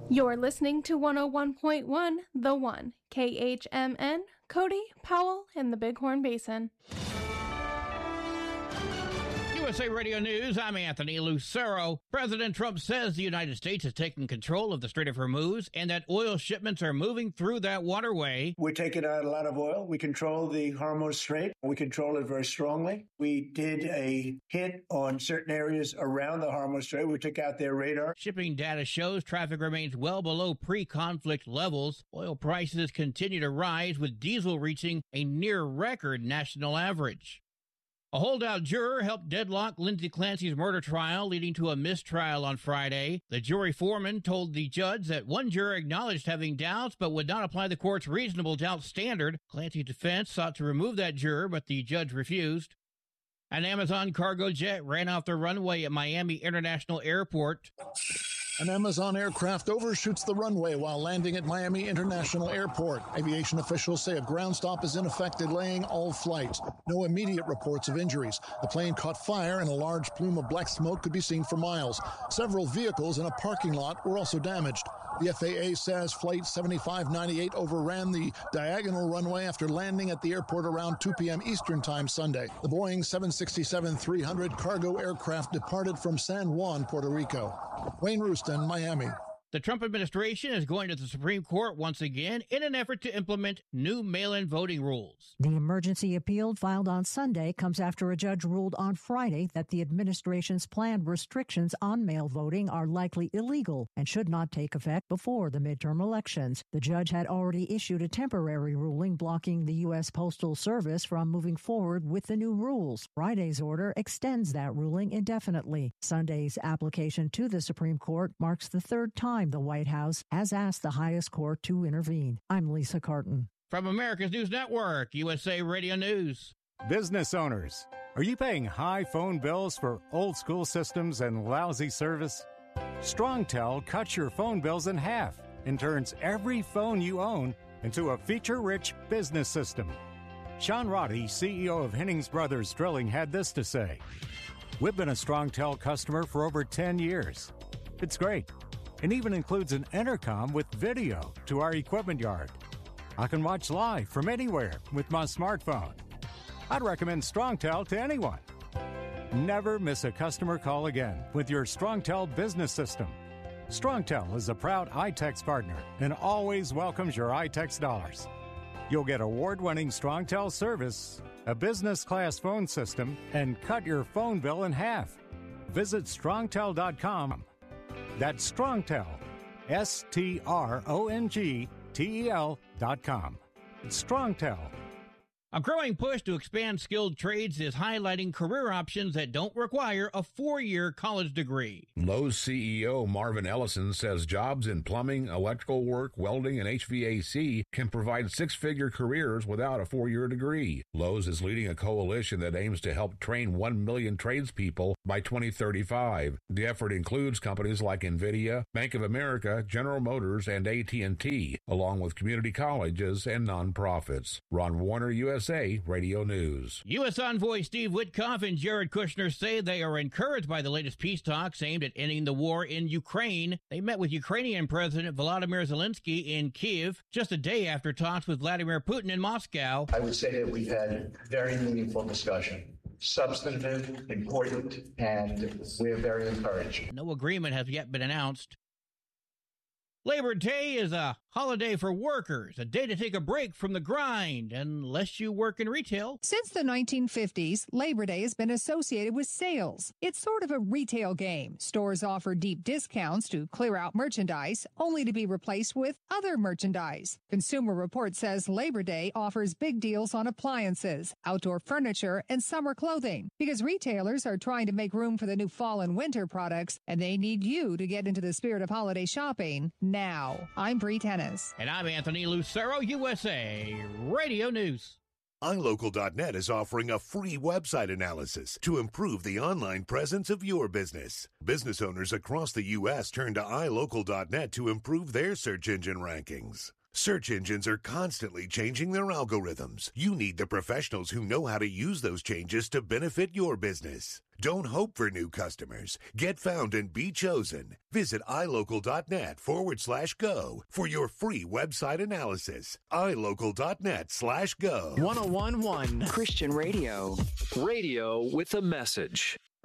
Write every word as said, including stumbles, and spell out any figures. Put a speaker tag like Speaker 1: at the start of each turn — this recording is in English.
Speaker 1: You're listening to one oh one point one, The One, K H M N, Cody, Powell, and the Bighorn Basin.
Speaker 2: U S A Radio News, I'm Anthony Lucero. President Trump says the United States has taken control of the Strait of Hormuz and that oil shipments are moving through that waterway.
Speaker 3: We're taking out a lot of oil. We control the Hormuz Strait. We control it very strongly. We did a hit on certain areas around the Hormuz Strait. We took out their radar.
Speaker 2: Shipping data shows traffic remains well below pre-conflict levels. Oil prices continue to rise, with diesel reaching a near-record national average. A holdout juror helped deadlock Lindsay Clancy's murder trial, leading to a mistrial on Friday. The jury foreman told the judge that one juror acknowledged having doubts but would not apply the court's reasonable doubt standard. Clancy's defense sought to remove that juror, but the judge refused. An Amazon cargo jet ran off the runway at Miami International Airport.
Speaker 4: An Amazon aircraft overshoots the runway while landing at Miami International Airport. Aviation officials say a ground stop is in effect, delaying all flights. No immediate reports of injuries. The plane caught fire and a large plume of black smoke could be seen for miles. Several vehicles in a parking lot were also damaged. The F A A says Flight seventy-five ninety-eight overran the diagonal runway after landing at the airport around two p.m. Eastern Time Sunday. The Boeing seven sixty-seven three hundred cargo aircraft departed from San Juan, Puerto Rico. Wayne Rooston, Miami.
Speaker 2: The Trump administration is going to the Supreme Court once again in an effort to implement new mail-in voting rules.
Speaker 5: The emergency appeal filed on Sunday comes after a judge ruled on Friday that the administration's planned restrictions on mail voting are likely illegal and should not take effect before the midterm elections. The judge had already issued a temporary ruling blocking the U S Postal Service from moving forward with the new rules. Friday's order extends that ruling indefinitely. Sunday's application to the Supreme Court marks the third time the White House has asked the highest court to intervene. I'm Lisa Carton.
Speaker 2: From America's News Network, U S A Radio News.
Speaker 6: Business owners, are you paying high phone bills for old-school systems and lousy service? StrongTel cuts your phone bills in half and turns every phone you own into a feature-rich business system. Sean Roddy, C E O of Hennings Brothers Drilling, had this to say. We've been a StrongTel customer for over ten years. It's great. It even includes an intercom with video to our equipment yard. I can watch live from anywhere with my smartphone. I'd recommend StrongTel to anyone. Never miss a customer call again with your StrongTel business system. StrongTel is a proud iTex partner and always welcomes your iTex dollars. You'll get award-winning StrongTel service, a business-class phone system, and cut your phone bill in half. Visit strongtel dot com. That's StrongTel, S T R O N G T E L dot com. It's StrongTel.
Speaker 2: A growing push to expand skilled trades is highlighting career options that don't require a four-year college degree.
Speaker 7: Lowe's C E O Marvin Ellison says jobs in plumbing, electrical work, welding, and H V A C can provide six-figure careers without a four-year degree. Lowe's is leading a coalition that aims to help train one million tradespeople by twenty thirty-five. The effort includes companies like NVIDIA, Bank of America, General Motors, and A T and T, along with community colleges and nonprofits. Ron Warner, U S A Radio News.
Speaker 2: U S Envoy Steve Witkoff and Jared Kushner say they are encouraged by the latest peace talks aimed at ending the war in Ukraine. They met with Ukrainian President Volodymyr Zelensky in Kyiv just a day after talks with Vladimir Putin in Moscow.
Speaker 8: I would say that we've had very meaningful discussion. Substantive, important, and we're very encouraged.
Speaker 2: No agreement has yet been announced. Labor Day is a holiday for workers, a day to take a break from the grind, unless you work in retail.
Speaker 9: Since the nineteen fifties, Labor Day has been associated with sales. It's sort of a retail game. Stores offer deep discounts to clear out merchandise, only to be replaced with other merchandise. Consumer Reports says Labor Day offers big deals on appliances, outdoor furniture, and summer clothing, because retailers are trying to make room for the new fall and winter products, and they need you to get into the spirit of holiday shopping now. I'm Bree Tennis.
Speaker 2: And I'm Anthony Lucero, U S A Radio News.
Speaker 10: i local dot net is offering a free website analysis to improve the online presence of your business. Business owners across the U S turn to i local dot net to improve their search engine rankings. Search engines are constantly changing their algorithms. You need the professionals who know how to use those changes to benefit your business. Don't hope for new customers. Get found and be chosen. Visit ilocal.net forward slash go for your free website analysis. ilocal.net slash go.
Speaker 11: one oh one point one Christian Radio. Radio with a message.